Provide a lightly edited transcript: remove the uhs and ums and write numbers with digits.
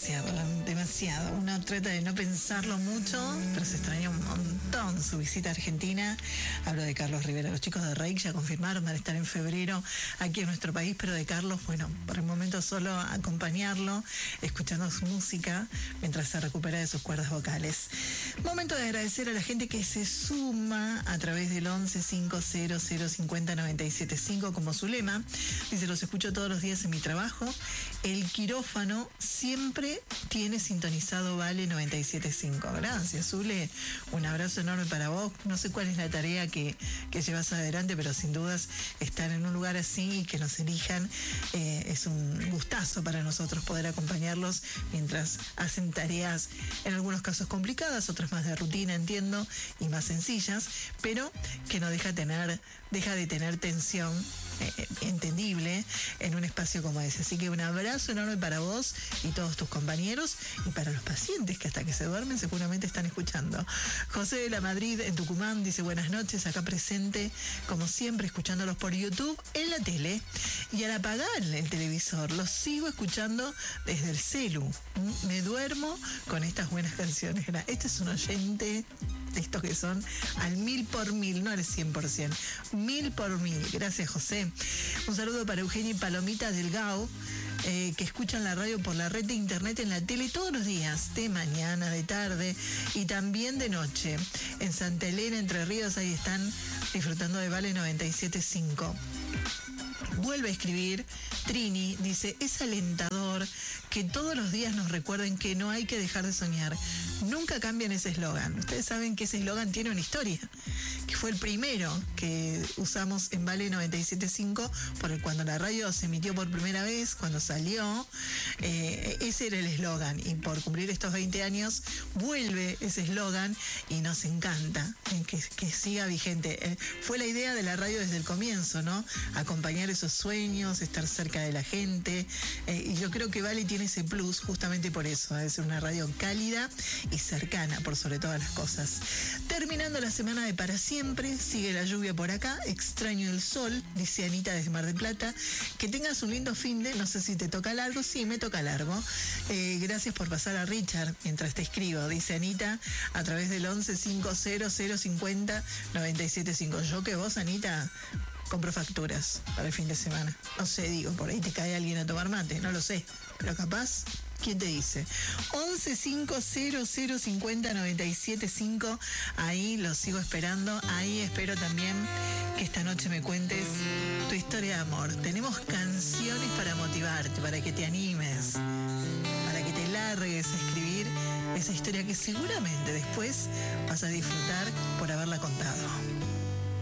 demasiado. Uno trata de no pensarlo mucho, pero se extraña un montón su visita a Argentina. Hablo de Carlos Rivera. Los chicos de Reik ya confirmaron van a estar en febrero aquí en nuestro país, pero de Carlos, bueno, por el momento solo acompañarlo, escuchando su música mientras se recupera de sus cuerdas vocales. Momento de agradecer a la gente que se suma a través del 11 500 50 975 como su lema. Dice, los escucho todos los días en mi trabajo. El quirófano siempre tiene sintonizado Vale 97.5. Gracias, Zule. Un abrazo enorme para vos. No sé cuál es la tarea que llevas adelante, pero sin dudas estar en un lugar así y que nos elijan es un gustazo para nosotros poder acompañarlos mientras hacen tareas, en algunos casos complicadas, otras más de rutina, entiendo, y más sencillas, pero que no deja de tener tensión entendible en un espacio como ese. Así que un abrazo enorme para vos y todos tus compañeros, y para los pacientes que hasta que se duermen seguramente están escuchando. José de la Madrid en Tucumán dice, buenas noches, acá presente como siempre, escuchándolos por YouTube, en la tele, y al apagar el televisor los sigo escuchando desde el celu. Me duermo con estas buenas canciones. Este es un oyente de estos que son al 1000 por 1000, no al 100%, 1000 por 1000. Gracias, José. Un saludo para Eugenia y Palomita Delgado, que escuchan la radio por la red de internet, en la tele todos los días, de mañana, de tarde y también de noche. En Santa Elena, Entre Ríos, ahí están disfrutando de Vale 97.5. Vuelve a escribir Trini, dice, es alentador que todos los días nos recuerden que no hay que dejar de soñar. Nunca cambian ese eslogan. Ustedes saben que ese eslogan tiene una historia, que fue el primero que usamos en Vale 97.5, porque cuando la radio se emitió por primera vez, cuando salió, ese era el eslogan, y por cumplir estos 20 años vuelve ese eslogan y nos encanta que siga vigente. Fue la idea de la radio desde el comienzo, ¿no? Acompañar esos sueños, estar cerca de la gente, y yo creo que Vale tiene ese plus justamente por eso, es una radio cálida y cercana por sobre todas las cosas. Terminando la semana de Para Siempre, sigue la lluvia por acá, extraño el sol, dice Anita desde Mar del Plata. Que tengas un lindo fin de, no sé si te toca largo, sí, me toca largo. Gracias por pasar a Richard mientras te escribo, dice Anita, a través del 11 500 50 975. Yo que vos, Anita, compro facturas para el fin de semana. No sé, digo, por ahí te cae alguien a tomar mate, no lo sé, pero capaz, ¿quién te dice? 11 500 50 975, ahí los sigo esperando. Ahí espero también que esta noche me cuentes tu historia de amor. Tenemos canciones para motivarte, para que te animes, para que te largues a escribir esa historia que seguramente después vas a disfrutar por haberla contado.